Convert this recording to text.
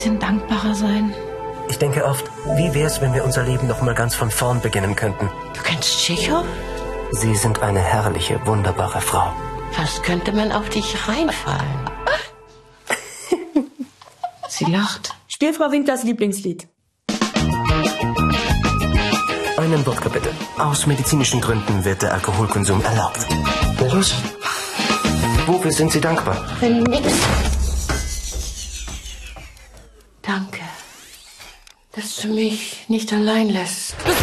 dankbarer sein. Ich denke oft, wie wär's, wenn wir unser Leben noch mal ganz von vorn beginnen könnten? Du kennst Tschechow? Sie sind eine herrliche, wunderbare Frau. Was könnte man auf dich reinfallen? Sie lacht. Spiel Frau Winklers Lieblingslied. Einen Wodka bitte. Aus medizinischen Gründen wird der Alkoholkonsum erlaubt. Na los. Wofür sind Sie dankbar? Für nix. Danke, dass du mich nicht allein lässt.